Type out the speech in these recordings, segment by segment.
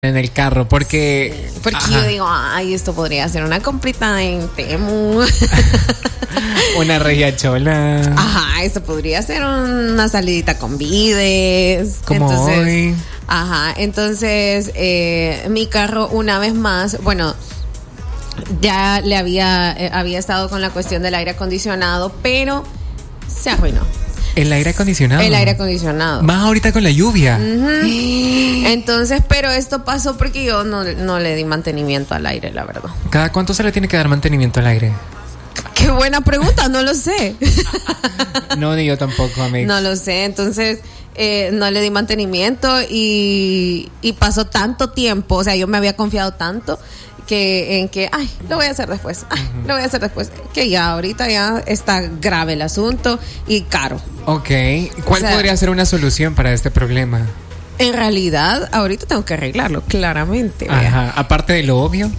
en el carro, porque... Sí, porque yo digo, ay, esto podría ser una comprita en Temu. Una regiachola. Ajá, esto podría ser una salidita con Vides. Como entonces, hoy. Ajá, entonces mi carro una vez más, bueno, ya le había estado con la cuestión del aire acondicionado, pero se arruinó. ¿El aire acondicionado? El aire acondicionado. Más ahorita con la lluvia. Entonces, pero esto pasó porque yo no le di mantenimiento al aire, la verdad. ¿Cada cuánto se le tiene que dar mantenimiento al aire? Qué buena pregunta, no lo sé. No, ni yo tampoco, amigo. No lo sé, entonces no le di mantenimiento y pasó tanto tiempo, o sea, yo me había confiado tanto lo voy a hacer después, lo voy a hacer después, que ya ahorita ya está grave el asunto y caro. Ok, ¿cuál podría ser una solución para este problema? En realidad, ahorita tengo que arreglarlo, claramente. Ajá, aparte de lo obvio.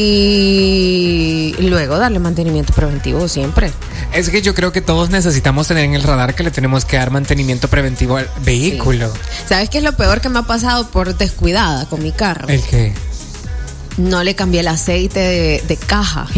Y luego darle mantenimiento preventivo siempre. Es que yo creo que todos necesitamos tener en el radar que le tenemos que dar mantenimiento preventivo al vehículo. Sí. ¿Sabes qué es lo peor que me ha pasado por descuidada con mi carro? ¿El qué? No le cambié el aceite de caja.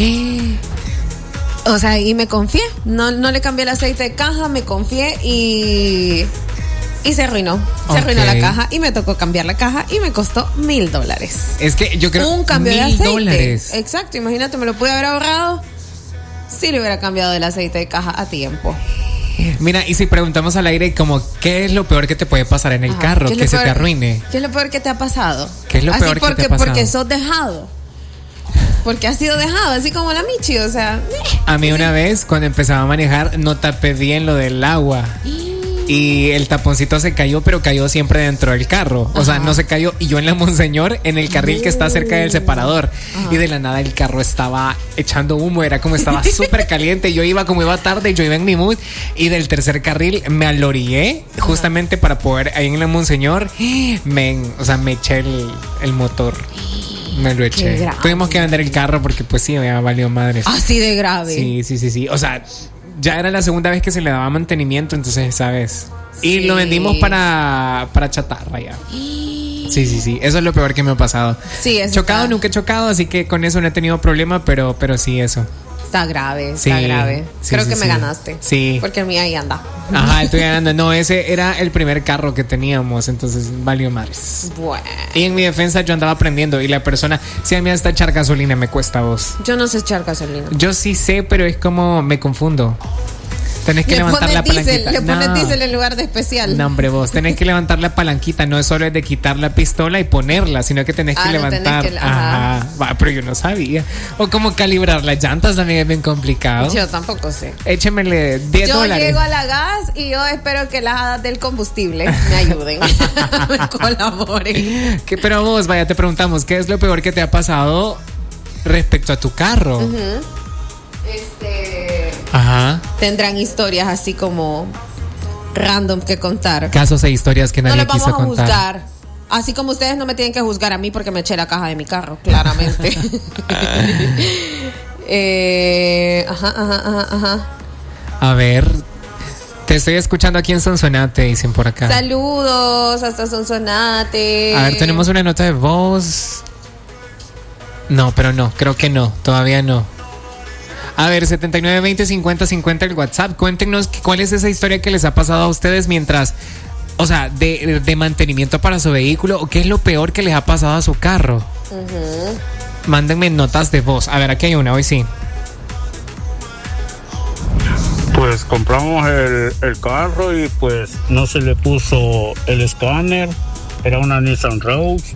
O sea, y me confié. No le cambié el aceite de caja, me confié y se arruinó. Se arruinó la caja y me tocó cambiar la caja y me costó $1,000. Es que yo creo un cambio de aceite. $1,000. Exacto, imagínate, me lo pude haber ahorrado si le hubiera cambiado el aceite de caja a tiempo. Mira, y si preguntamos al aire como ¿qué es lo peor que te puede pasar en el carro? Que se te arruine. ¿Qué es lo peor que te ha pasado? ¿Qué es lo peor que te ha pasado? Porque sos dejado. Porque has sido dejado, así como la Michi, o sea. A mí una vez, cuando empezaba a manejar, no tapé bien lo del agua. Y el taponcito se cayó, pero cayó siempre dentro del carro. O sea, no se cayó. Y yo en la Monseñor, en el carril que está cerca del separador. Y de la nada el carro estaba echando humo. Era como estaba súper caliente. Yo iba como iba tarde, yo iba en mi mood. Y del tercer carril me alorillé justamente para poder, ahí en la Monseñor, me eché el motor. Me lo eché. Tuvimos que vender el carro porque pues sí, me valió madres. Así de grave. Sí. O sea, ya era la segunda vez que se le daba mantenimiento, entonces, ¿sabes? Y lo vendimos para chatarra ya. Sí. Eso es lo peor que me ha pasado. Sí, eso chocado, nunca he chocado, así que con eso no he tenido problema, pero sí, eso. Está grave. Creo que me ganaste. Sí. Porque el mío ahí anda. Ajá, estoy ganando. No, ese era el primer carro que teníamos, entonces valió madres. Bueno. Y en mi defensa yo andaba aprendiendo y la persona, si a mí hasta echar gasolina me cuesta, vos. Yo no sé echar gasolina. Yo sí sé, pero es como me confundo. Tenés que levantar la palanquita. Le pones diésel en lugar de especial. No, hombre, vos tenés que levantar la palanquita. No es solo de quitar la pistola y ponerla, sino que tenés que levantar. Ajá. Pero yo no sabía. O como calibrar las llantas también es bien complicado. Yo tampoco sé. Échemele $10. Yo llego a la gas y yo espero que las hadas del combustible me ayuden. Me colaboren. Pero vos, vaya, te preguntamos, ¿qué es lo peor que te ha pasado respecto a tu carro? Ajá. Tendrán historias así como random que contar. Casos e historias que nadie quiso contar. No le vamos a juzgar. Así como ustedes no me tienen que juzgar a mí porque me eché la caja de mi carro, claramente. Ajá. A ver, te estoy escuchando aquí en Sonsonate, dicen por acá. Saludos hasta Sonsonate. A ver, tenemos una nota de voz. No, pero no, creo que no, todavía no. A ver, 7920-5050 el WhatsApp. Cuéntenos cuál es esa historia que les ha pasado a ustedes mientras, o sea, de mantenimiento para su vehículo, o qué es lo peor que les ha pasado a su carro. Mándenme notas de voz. A ver, aquí hay una, hoy sí. Pues compramos el carro y pues no se le puso el escáner. Era una Nissan Rogue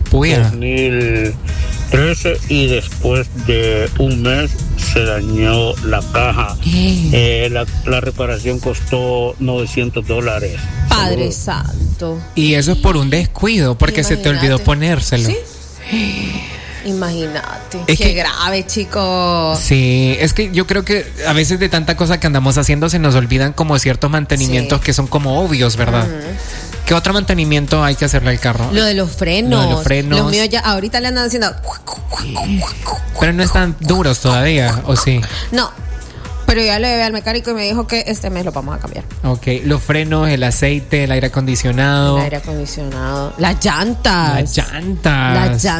2013 y después de un mes se dañó la caja. La reparación costó $900. Padre santo. Y eso es por un descuido, porque Imagínate. se te olvidó ponérselo. ¿Sí? Imagínate. Qué grave, chicos. Sí, es que yo creo que a veces de tanta cosa que andamos haciendo se nos olvidan como ciertos mantenimientos que son como obvios, ¿verdad? ¿Qué otro mantenimiento hay que hacerle al carro? Lo de los frenos. Los míos ya ahorita le andan haciendo. Pero no están duros todavía, ¿o sí? No. Pero ya le llevé al mecánico y me dijo que este mes lo vamos a cambiar. Ok, los frenos, el aceite, el aire acondicionado. Las llantas. Las llantas.